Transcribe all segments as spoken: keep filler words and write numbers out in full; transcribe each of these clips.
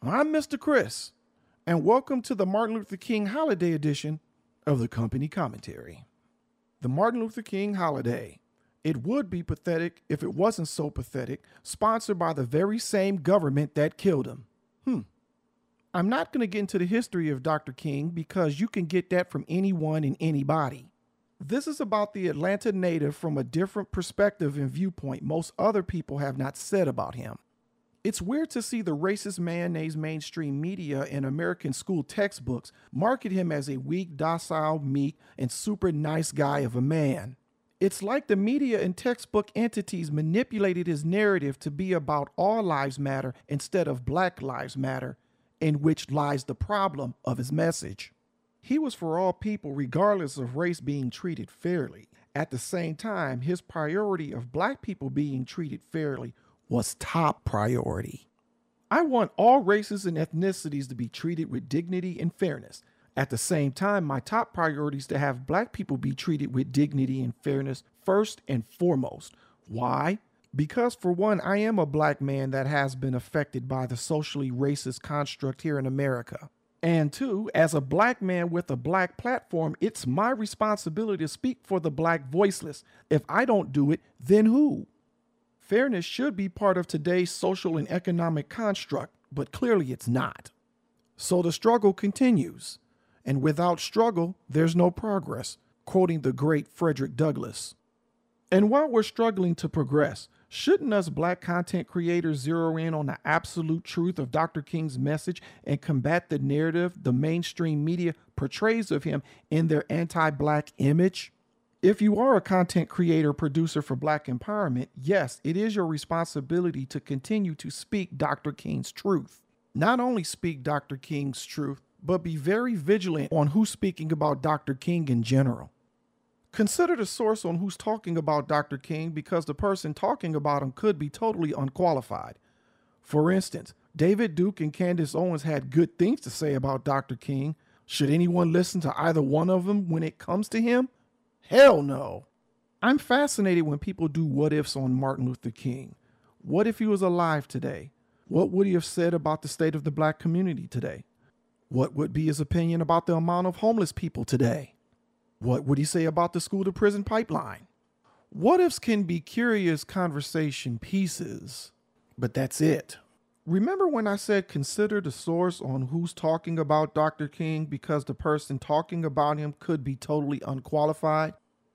I'm Mister Chris, and welcome to the Martin Luther King Holiday Edition of the Company Commentary. The Martin Luther King Holiday. It would be pathetic if it wasn't so pathetic, sponsored by the very same government that killed him. Hmm. I'm not going to get into the history of Doctor King because you can get that from anyone and anybody. This is about the Atlanta native from a different perspective and viewpoint most other people have not said about him. It's weird to see the racist mayonnaise mainstream media and American school textbooks market him as a weak, docile, meek, and super nice guy of a man. It's like the media and textbook entities manipulated his narrative to be about all lives matter instead of Black Lives Matter, in which lies the problem of his message. He was for all people regardless of race being treated fairly. At the same time, his priority of Black people being treated fairly was top priority. I want all races and ethnicities to be treated with dignity and fairness. At the same time, my top priority is to have Black people be treated with dignity and fairness first and foremost. Why? Because for one, I am a Black man that has been affected by the socially racist construct here in America. And two, as a Black man with a Black platform, it's my responsibility to speak for the Black voiceless. If I don't do it, then who? Fairness should be part of today's social and economic construct, but clearly it's not. So the struggle continues. And without struggle, there's no progress, quoting the great Frederick Douglass. And while we're struggling to progress, shouldn't us Black content creators zero in on the absolute truth of Doctor King's message and combat the narrative the mainstream media portrays of him in their anti-Black image? If you are a content creator producer for Black empowerment, yes, it is your responsibility to continue to speak Doctor King's truth. Not only speak Doctor King's truth, but be very vigilant on who's speaking about Doctor King in general. Consider the source on who's talking about Doctor King because the person talking about him could be totally unqualified. For instance, David Duke and Candace Owens had good things to say about Doctor King. Should anyone listen to either one of them when it comes to him? Hell no. I'm fascinated when people do what ifs on Martin Luther King. What if he was alive today? What would he have said about the state of the Black community today? What would be his opinion about the amount of homeless people today? What would he say about the school to prison pipeline? What ifs can be curious conversation pieces, but that's it. Remember when I said consider the source on who's talking about Doctor King because the person talking about him could be totally unqualified?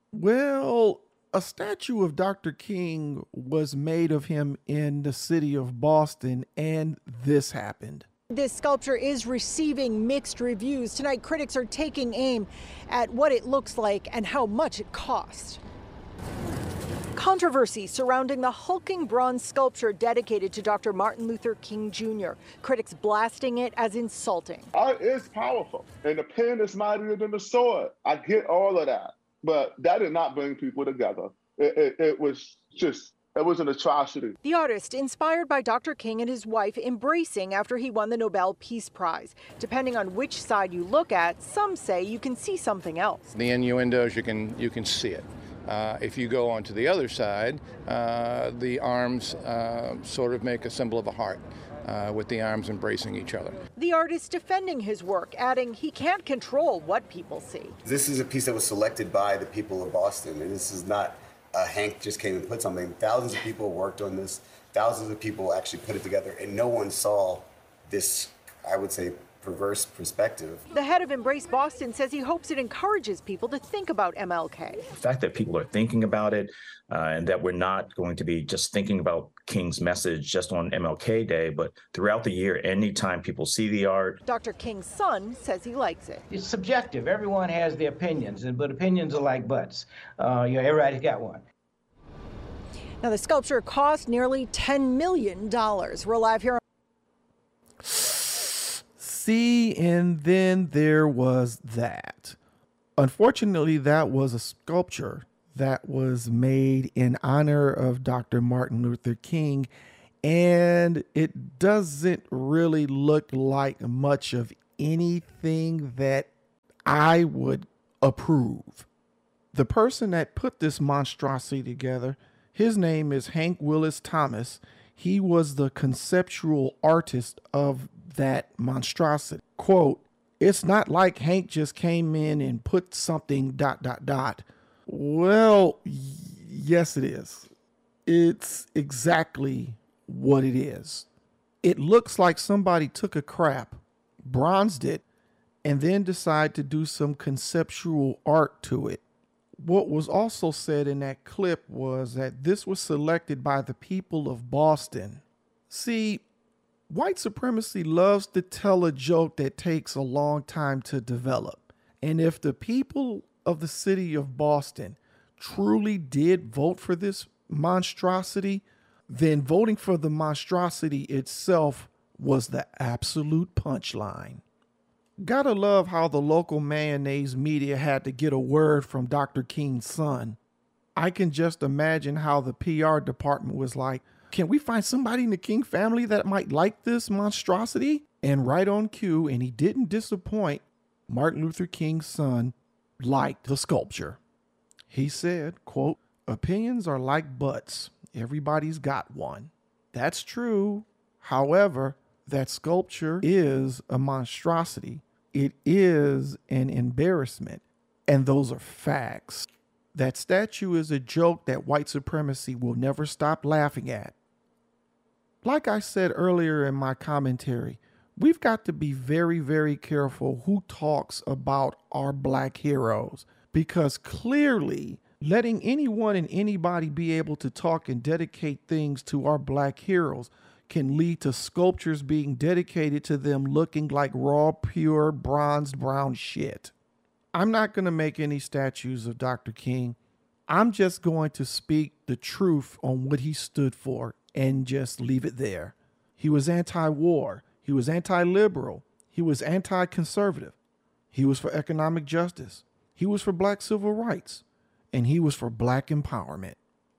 Well, a statue of Doctor King was made of him in the city of Boston, and this happened. This sculpture is receiving mixed reviews. Tonight, critics are taking aim at what it looks like and how much it cost. Controversy surrounding the hulking bronze sculpture dedicated to Doctor Martin Luther King Junior Critics blasting it as insulting. Art is powerful, and the pen is mightier than the sword. I get all of that, but that did not bring people together. It, it, it was just, it was an atrocity. The artist, inspired by Doctor King and his wife embracing after he won the Nobel Peace Prize. Depending on which side you look at, some say you can see something else. The innuendos, you can, you can see it. Uh, if you go onto the other side, uh, the arms uh, sort of make a symbol of a heart, uh, with the arms embracing each other. The artist defending his work, adding he can't control what people see. This is a piece that was selected by the people of Boston, and this is not uh, Hank just came and put something. Thousands of people worked on this, thousands of people actually put it together, and no one saw this, I would say, perverse perspective. The head of Embrace Boston says he hopes it encourages people to think about M L K. The fact that people are thinking about it uh, and that we're not going to be just thinking about King's message just on M L K Day, but throughout the year, anytime people see the art. Doctor King's son says he likes it. It's subjective. Everyone has their opinions, but opinions are like butts. Uh, you know, everybody's got one. Now, the sculpture cost nearly ten million dollars. We're live here. See, and then there was that. Unfortunately, that was a sculpture that was made in honor of Doctor Martin Luther King, and it doesn't really look like much of anything that I would approve. The person that put this monstrosity together, his name is Hank Willis Thomas. He was the conceptual artist of that monstrosity. Quote, "It's not like Hank just came in and put something dot, dot, dot." Well, y- yes, it is. It's exactly what it is. It looks like somebody took a crap, bronzed it, and then decided to do some conceptual art to it. What was also said in that clip was that this was selected by the people of Boston. See, white supremacy loves to tell a joke that takes a long time to develop. And if the people of the city of Boston truly did vote for this monstrosity, then voting for the monstrosity itself was the absolute punchline. Gotta love how the local mayonnaise media had to get a word from Doctor King's son. I can just imagine how the P R department was like, "Can we find somebody in the King family that might like this monstrosity?" And right on cue, and he didn't disappoint, Martin Luther King's son liked the sculpture. He said, quote, "Opinions are like butts. Everybody's got one." That's true. However, that sculpture is a monstrosity. It is an embarrassment. And those are facts. That statue is a joke that white supremacy will never stop laughing at. Like I said earlier in my commentary, we've got to be very, very careful who talks about our black heroes, because clearly letting anyone and anybody be able to talk and dedicate things to our black heroes can lead to sculptures being dedicated to them looking like raw, pure, bronzed brown shit. I'm not going to make any statues of Doctor King. I'm just going to speak the truth on what he stood for and just leave it there. He was anti-war. He was anti-liberal. He was anti-conservative. He was for economic justice. He was for black civil rights. And he was for black empowerment.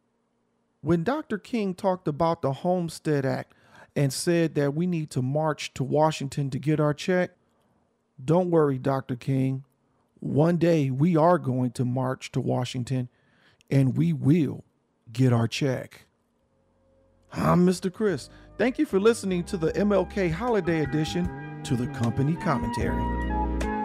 When Doctor King talked about the Homestead Act and said that we need to march to Washington to get our check, don't worry, Doctor King. One day we are going to march to Washington and we will get our check. I'm Mister Chris. Thank you for listening to the M L K Holiday Edition to the Company Commentary.